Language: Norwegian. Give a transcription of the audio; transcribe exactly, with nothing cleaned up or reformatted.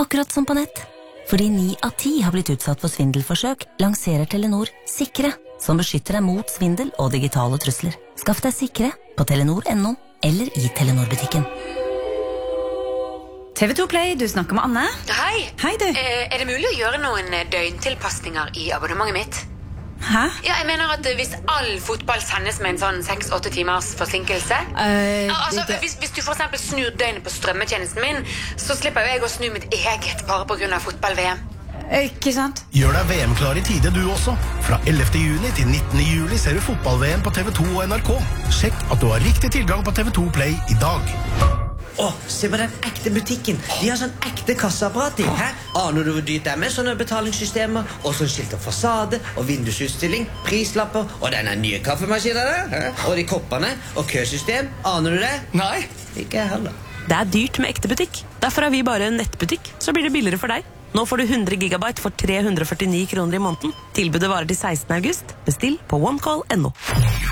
akkurat som på nett. Fordi ni av ti har blitt utsatt for svindelforsøk, lanserer Telenor Sikre, som beskytter deg mot svindel og digitale trusler. Skaff deg Sikre på telenor punktum no eller i Telenor-butikken. T V to Play, du snakker med Anne. Hei. Hei, du. Eh, er det mulig å gjøre noen døgntilpasninger i abonnementet mitt? Hæ? Ja, jeg mener at hvis all fotball sendes med en sånn seks åtte timers forsinkelse Uh, Ja, altså, det, hvis, hvis du for eksempel snur døgnet på strømmetjenesten min, så slipper jo jeg å snu mitt eget bare på grunn av fotball-V M. Ikke sant? Gjør deg V M-klar i tide du også. Fra ellevte juni til nittende juli ser du fotball-V M på T V to og N R K. Sjekk at du har riktig tilgang på T V to Play i dag. Åh, se på den ekte butikken. De har sånn ekte kasseapparat i. Hæ? Aner du hvor dyrt det er med sånne betalingssystemer? Og sånn skilt og fasade, og vindusutstilling, prislapper, og denne nye kaffemaskinen der. Hæ? Og de koppene, og køsystem. Aner du det? Nei. Ikke jeg heller. Det er dyrt med ekte butikk. Derfor er vi bare en nettbutikk. Så blir det billigere for deg. Nå får du hundre gigabyte for tre hundre og førtini kroner i måneden. Tilbudet varer til sekstende august. Bestill på onecall punktum no.